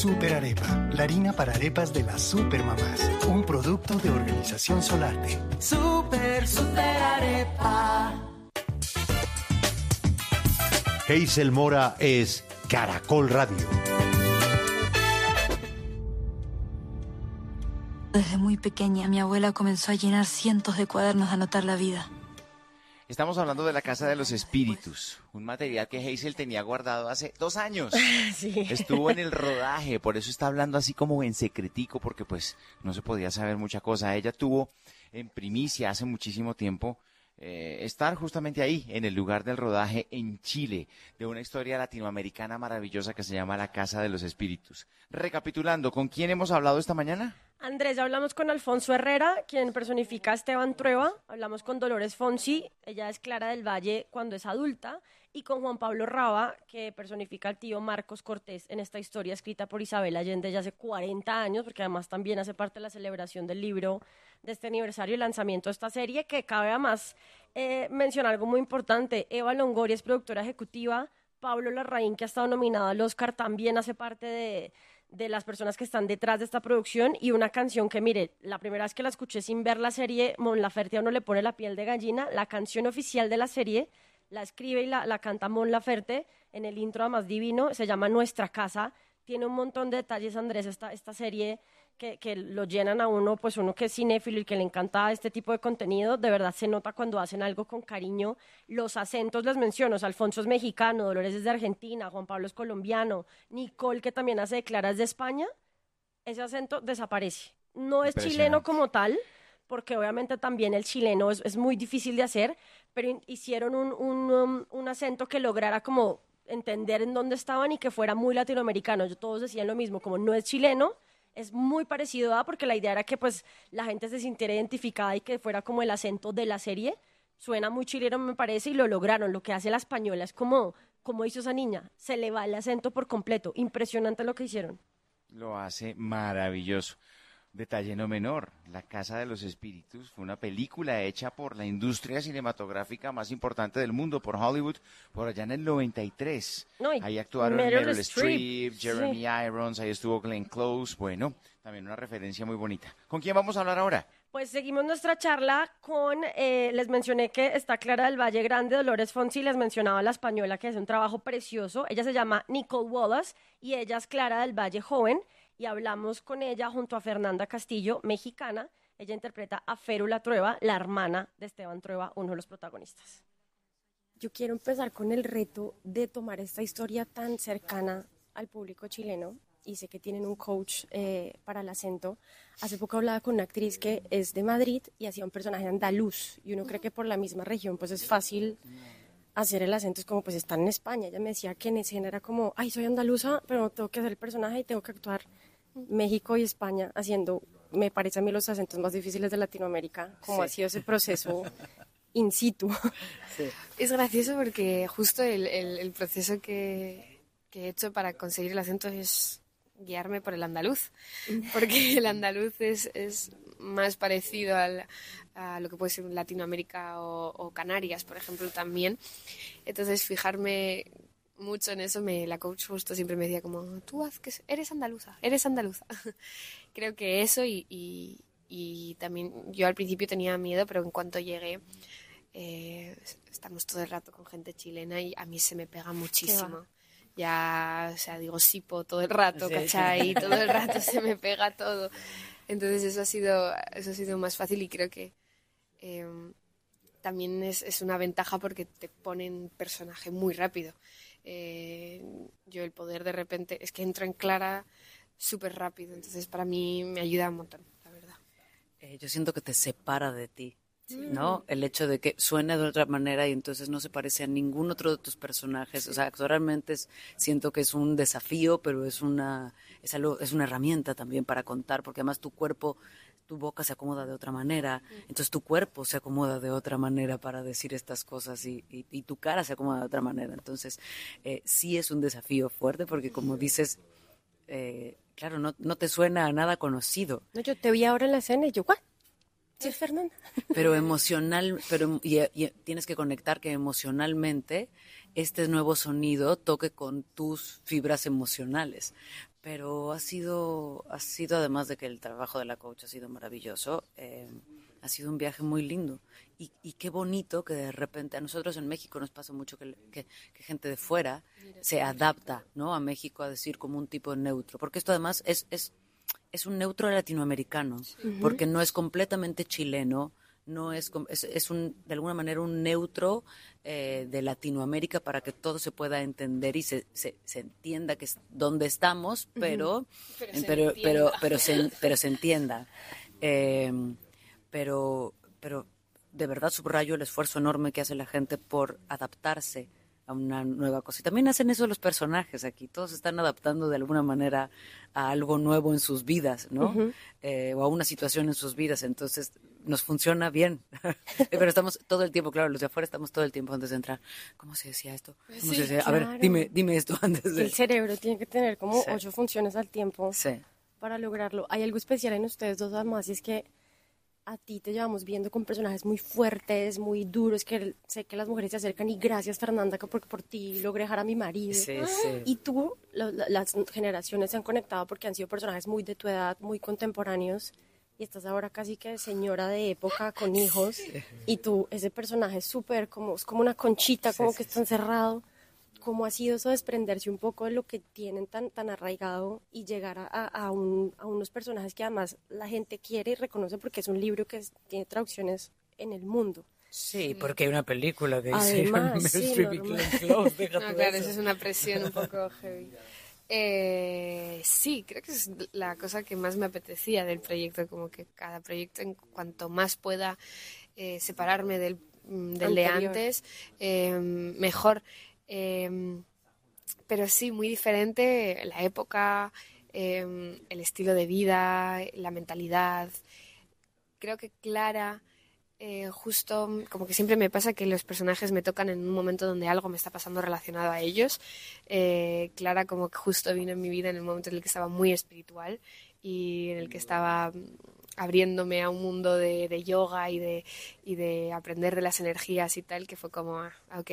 Super Arepa, la harina para arepas de las supermamás. Un producto de Organización Solarte. Super Arepa. Hazel Mora es Caracol Radio. Desde muy pequeña, mi abuela comenzó a llenar cientos de cuadernos de anotar la vida. Estamos hablando de la Casa de los Espíritus, un material que Hazel tenía guardado hace 2 años. Sí. Estuvo en el rodaje, por eso está hablando así como en secretico, porque pues no se podía saber mucha cosa. Ella tuvo en primicia hace muchísimo tiempo estar justamente ahí, en el lugar del rodaje en Chile, de una historia latinoamericana maravillosa que se llama La Casa de los Espíritus. Recapitulando, ¿con quién hemos hablado esta mañana? Andrés, ya hablamos con Alfonso Herrera, quien personifica a Esteban Trueba. Hablamos con Dolores Fonsi, ella es Clara del Valle cuando es adulta. Y con Juan Pablo Raba, que personifica al tío Marcos Cortés en esta historia escrita por Isabel Allende ya hace 40 años, porque además también hace parte de la celebración del libro de este aniversario y lanzamiento de esta serie, que cabe además mencionar algo muy importante. Eva Longoria es productora ejecutiva, Pablo Larraín, que ha estado nominado al Oscar, también hace parte de las personas que están detrás de esta producción, y una canción que, mire, la primera vez que la escuché sin ver la serie, Mon Laferte a uno le pone la piel de gallina. La canción oficial de la serie la escribe y la canta Mon Laferte en el intro más divino, se llama Nuestra Casa. Tiene un montón de detalles, Andrés, esta serie que lo llenan a uno, pues uno que es cinéfilo y que le encanta este tipo de contenido. De verdad se nota cuando hacen algo con cariño. Los acentos les menciono, Alfonso es mexicano, Dolores es de Argentina, Juan Pablo es colombiano, Nicole, que también hace de Clara, es de España. Ese acento desaparece. No es chileno como tal, porque obviamente también el chileno es muy difícil de hacer, pero hicieron un acento que lograra como entender en dónde estaban y que fuera muy latinoamericano. Todos decían lo mismo, como no es chileno, es muy parecido a, porque la idea era que pues la gente se sintiera identificada y que fuera como el acento de la serie. Suena muy chileno, me parece, y lo lograron. Lo que hace la española es como hizo esa niña, se le va el acento por completo. Impresionante lo que hicieron. Lo hace maravilloso. Detalle no menor, La Casa de los Espíritus fue una película hecha por la industria cinematográfica más importante del mundo, por Hollywood, por allá en el 93. No, ahí actuaron Meryl Meryl Streep, Jeremy sí. Irons, ahí estuvo Glenn Close. Bueno, también una referencia muy bonita. ¿Con quién vamos a hablar ahora? Pues seguimos nuestra charla con, les mencioné que está Clara del Valle Grande, Dolores Fonsi, les mencionaba la española, que hace un trabajo precioso. Ella se llama Nicole Wallace y ella es Clara del Valle joven, y hablamos con ella junto a Fernanda Castillo, mexicana. Ella interpreta a Férula Trueba, la hermana de Esteban Trueba, uno de los protagonistas. Yo quiero empezar con el reto de tomar esta historia tan cercana al público chileno, y sé que tienen un coach para el acento. Hace poco hablaba con una actriz que es de Madrid y hacía un personaje andaluz, y uno cree que por la misma región pues es fácil hacer el acento, es como pues están en España. Ella me decía que en escena era como, ay, soy andaluza, pero tengo que hacer el personaje y tengo que actuar México y España haciendo, me parece a mí, los acentos más difíciles de Latinoamérica, como ha sido ese proceso in situ. Sí. Es gracioso porque justo el proceso que he hecho para conseguir el acento es guiarme por el andaluz, porque el andaluz es más parecido a lo que puede ser Latinoamérica o Canarias, por ejemplo, también. Entonces, fijarme mucho en eso, la coach justo siempre me decía como, tú haz que eres andaluza. Creo que eso y también yo al principio tenía miedo, pero en cuanto llegué, estamos todo el rato con gente chilena y a mí se me pega muchísimo. Ya, o sea, digo sipo todo el rato, sí. ¿Cachai? Todo el rato se me pega todo. Entonces eso ha sido más fácil, y creo que también es una ventaja porque te ponen personaje muy rápido. Yo el poder de repente, es que entro en Clara súper rápido, entonces para mí me ayuda un montón, la verdad. Yo siento que te separa de ti. ¿No? El hecho de que suene de otra manera y entonces no se parece a ningún otro de tus personajes. Sí. O sea, actualmente siento que es un desafío, pero es una herramienta también para contar, porque además tu boca se acomoda de otra manera, entonces tu cuerpo se acomoda de otra manera para decir estas cosas y tu cara se acomoda de otra manera. Entonces, sí es un desafío fuerte porque, como dices, claro, no te suena a nada conocido. No, yo te vi ahora en la escena y yo, ¿what? ¿Sí, Fernanda? Pero emocional, y tienes que conectar que emocionalmente este nuevo sonido toque con tus fibras emocionales. Pero ha sido además de que el trabajo de la coach ha sido maravilloso, ha sido un viaje muy lindo. Y qué bonito que de repente a nosotros en México nos pasa mucho que gente de fuera se adapta, ¿no?, a México a decir como un tipo neutro. Porque esto además es un neutro latinoamericano, porque no es completamente chileno, no es de alguna manera un neutro de Latinoamérica para que todo se pueda entender y se entienda que es donde estamos, pero se entienda. Pero de verdad subrayo el esfuerzo enorme que hace la gente por adaptarse a una nueva cosa. Y también hacen eso los personajes aquí. Todos están adaptando de alguna manera a algo nuevo en sus vidas, ¿no? O a una situación en sus vidas. Entonces, nos funciona bien. Pero estamos todo el tiempo, claro, los de afuera estamos todo el tiempo antes de entrar. ¿Cómo se decía esto? ¿Cómo se decía? Claro. A ver, dime esto antes de... El cerebro tiene que tener como 8 funciones al tiempo para lograrlo. Hay algo especial en ustedes dos además, y es que a ti te llevamos viendo con personajes muy fuertes, muy duros, que sé que las mujeres se acercan y gracias, Fernanda, porque por ti logré dejar a mi marido. Sí. Y tú, las generaciones se han conectado porque han sido personajes muy de tu edad, muy contemporáneos, y estás ahora casi que señora de época con hijos, y tú, ese personaje es súper, es como una conchita, como que está encerrado. ¿Cómo ha sido eso desprenderse un poco de lo que tienen tan arraigado y llegar a unos personajes que además la gente quiere y reconoce porque es un libro que tiene traducciones en el mundo? Sí, porque hay una película que además, dice sí, claro, eso es una presión un poco heavy. Sí, creo que es la cosa que más me apetecía del proyecto, como que cada proyecto, en cuanto más pueda separarme del de antes, mejor. Pero sí, muy diferente la época, el estilo de vida, la mentalidad. Creo que Clara, justo como que siempre me pasa que los personajes me tocan en un momento donde algo me está pasando relacionado a ellos. Clara como que justo vino en mi vida en el momento en el que estaba muy espiritual y en el que estaba abriéndome a un mundo de yoga y de aprender de las energías y tal, que fue como, ok.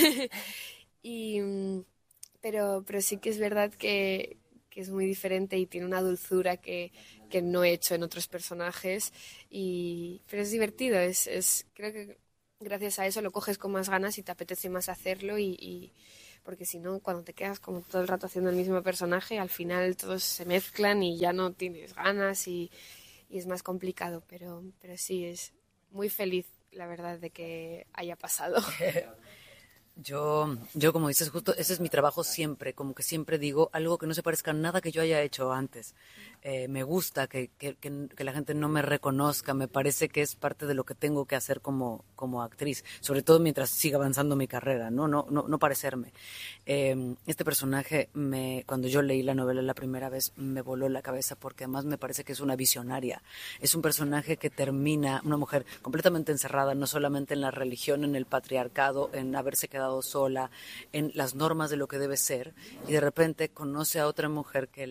Pero sí que es verdad que es muy diferente y tiene una dulzura que no he hecho en otros personajes, pero es divertido, creo que gracias a eso lo coges con más ganas y te apetece más hacerlo y porque si no, cuando te quedas como todo el rato haciendo el mismo personaje, al final todos se mezclan y ya no tienes ganas y es más complicado, pero sí, es muy feliz, la verdad, de que haya pasado. Yo, como dices, justo ese es mi trabajo siempre, como que siempre digo algo que no se parezca a nada que yo haya hecho antes. Me gusta que la gente no me reconozca, me parece que es parte de lo que tengo que hacer como actriz, sobre todo mientras siga avanzando mi carrera, no parecerme. Este personaje, cuando yo leí la novela la primera vez, me voló la cabeza porque además me parece que es una visionaria. Es un personaje que termina, una mujer completamente encerrada, no solamente en la religión, en el patriarcado, en haberse quedado sola, en las normas de lo que debe ser, y de repente conoce a otra mujer que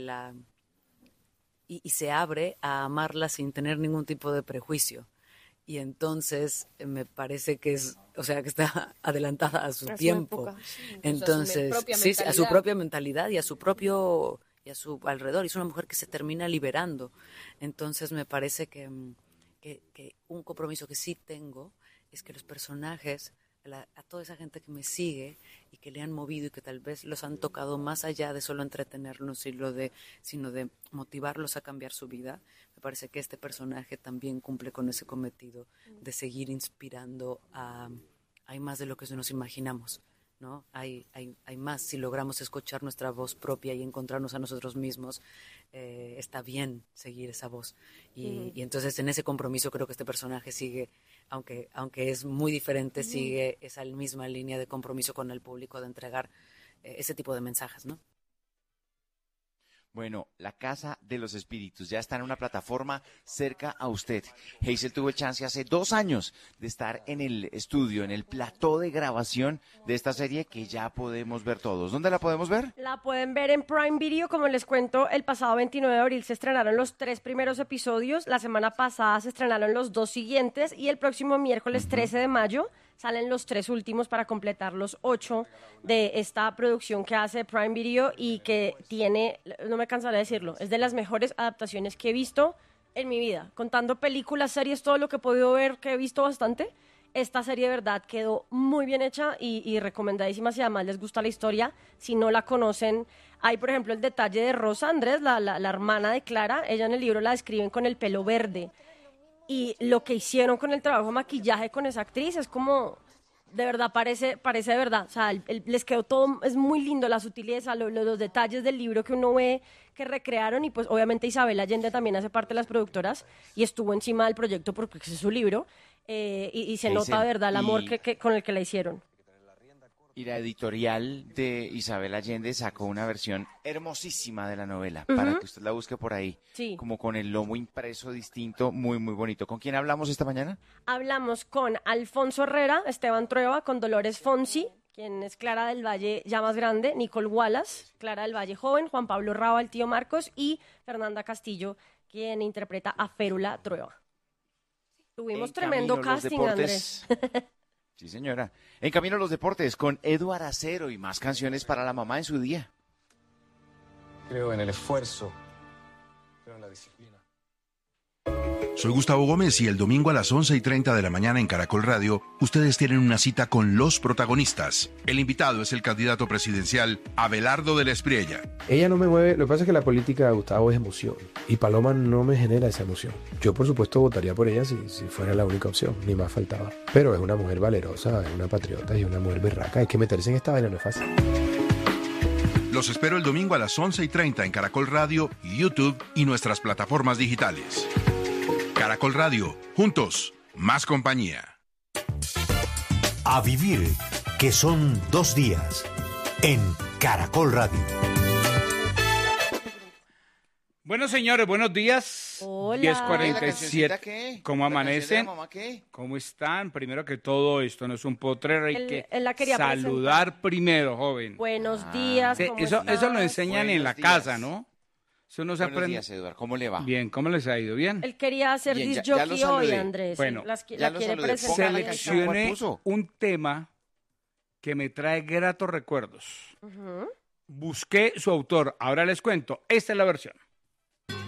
y se abre a amarla sin tener ningún tipo de prejuicio. Y entonces me parece que que está adelantada a su tiempo. Entonces, a su propia mentalidad y a su alrededor. Y es una mujer que se termina liberando. Entonces me parece que un compromiso que sí tengo es que los personajes, a toda esa gente que me sigue y que le han movido y que tal vez los han tocado más allá de solo entretenerlos, sino de motivarlos a cambiar su vida, me parece que este personaje también cumple con ese cometido de seguir inspirando hay más de lo que nos imaginamos, ¿no? Hay más. Si logramos escuchar nuestra voz propia y encontrarnos a nosotros mismos, está bien seguir esa voz. Y entonces en ese compromiso creo que este personaje sigue, aunque es muy diferente, sigue esa misma línea de compromiso con el público de entregar ese tipo de mensajes, ¿no? Bueno, La Casa de los Espíritus ya está en una plataforma cerca a usted. Hazel tuvo el chance hace 2 años de estar en el estudio, en el plató de grabación de esta serie que ya podemos ver todos. ¿Dónde la podemos ver? La pueden ver en Prime Video, como les cuento, el pasado 29 de abril se estrenaron los 3 primeros episodios, la semana pasada se estrenaron los 2 siguientes y el próximo miércoles 13 de mayo salen los 3 últimos para completar los 8 de esta producción que hace Prime Video y que tiene, no me cansaré de decirlo, es de las mejores adaptaciones que he visto en mi vida. Contando películas, series, todo lo que he podido ver, que he visto bastante, esta serie de verdad quedó muy bien hecha y recomendadísima si además les gusta la historia. Si no la conocen, hay por ejemplo el detalle de Rosa Andrés, la hermana de Clara, ella en el libro la describen con el pelo verde. Y lo que hicieron con el trabajo de maquillaje con esa actriz es como, de verdad, parece de verdad. O sea, les quedó todo, es muy lindo, la sutileza, los detalles del libro que uno ve que recrearon. Y pues obviamente Isabel Allende también hace parte de las productoras y estuvo encima del proyecto porque ese es su libro. Y se nota de verdad el amor con el que la hicieron. Y la editorial de Isabel Allende sacó una versión hermosísima de la novela, para que usted la busque por ahí, sí, como con el lomo impreso distinto, muy, muy bonito. ¿Con quién hablamos esta mañana? Hablamos con Alfonso Herrera, Esteban Trueba, con Dolores Fonsi, quien es Clara del Valle ya más grande, Nicole Wallace, Clara del Valle joven, Juan Pablo Raba, el tío Marcos, y Fernanda Castillo, quien interpreta a Férula Trueba. Tuvimos tremendo casting, Andrés. Sí, señora. En camino a los deportes con Edu Aracero y más canciones para la mamá en su día. Creo en el esfuerzo, creo en la disciplina. Soy Gustavo Gómez y el domingo a las 11:30 de la mañana en Caracol Radio, ustedes tienen una cita con los protagonistas. El invitado es el candidato presidencial Abelardo de la Espriella. Ella no me mueve, lo que pasa es que la política de Gustavo es emoción y Paloma no me genera esa emoción. Yo por supuesto votaría por ella si fuera la única opción, ni más faltaba. Pero es una mujer valerosa, es una patriota y una mujer berraca, hay que meterse en esta vaina, no es fácil. Los espero el domingo a las 11:30 en Caracol Radio, YouTube y nuestras plataformas digitales. Caracol Radio, juntos, más compañía. A vivir, que son 2 días, en Caracol Radio. Bueno, señores, buenos días. Hola. 10:47. ¿Cómo amanecen? ¿Mamá qué? ¿Cómo están? Primero que todo, esto no es un potrero, hay que él la quería saludar presentar. Primero, joven. Buenos días. ¿Cómo Eso estás? lo enseñan en la Buenos días. casa, ¿no? Eso no se Buenos aprende. días, Eduardo. ¿Cómo le va? Bien, ¿cómo les ha ido? ¿Bien? Él quería hacer Bien, disc ya lo jockey hoy, saludé. Andrés. Bueno, la ya lo quiere saludé. presentar. Póngale canción. Seleccioné puso? un tema que me trae gratos recuerdos. Ujú. Busqué su autor. Ahora les cuento. Esta es la versión.